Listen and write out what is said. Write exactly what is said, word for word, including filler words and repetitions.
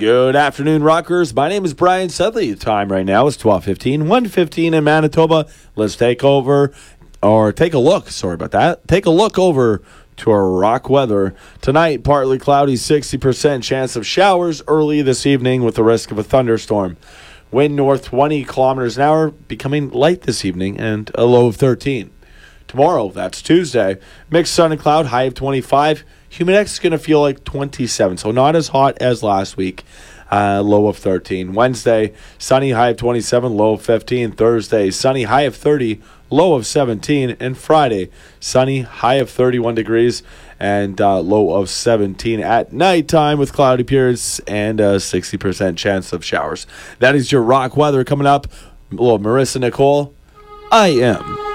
Good afternoon, rockers. My name is Brian Sedley. The time right now is twelve fifteen, one fifteen in Manitoba. Let's take over, or take a look, sorry about that. Take a look over to our rock weather. Tonight, partly cloudy, sixty percent chance of showers early this evening with the risk of a thunderstorm. Wind north twenty kilometers an hour, becoming light this evening, and a low of thirteen. Tomorrow, that's Tuesday, mixed sun and cloud, high of twenty-five. Humidex is going to feel like twenty-seven, so not as hot as last week, uh, low of thirteen. Wednesday, sunny, high of twenty-seven, low of fifteen. Thursday, sunny, high of thirty, low of seventeen. And Friday, sunny, high of thirty-one degrees, and uh, low of seventeen at nighttime with cloudy periods and a sixty percent chance of showers. That is your rock weather coming up. Well, Marissa Nicole, I am